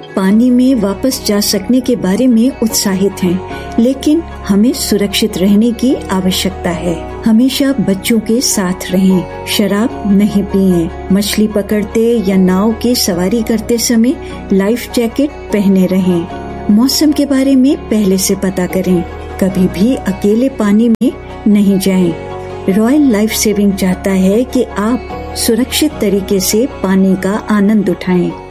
पानी में वापस जा सकने के बारे में उत्साहित हैं, लेकिन हमें सुरक्षित रहने की आवश्यकता है। हमेशा बच्चों के साथ रहें, शराब नहीं पिएं, मछली पकड़ते या नाव की सवारी करते समय लाइफ जैकेट पहने रहें। मौसम के बारे में पहले से पता करें, कभी भी अकेले पानी में नहीं जाएं। रॉयल लाइफ सेविंग चाहता है कि आप सुरक्षित तरीके से पानी का आनंद उठाएं।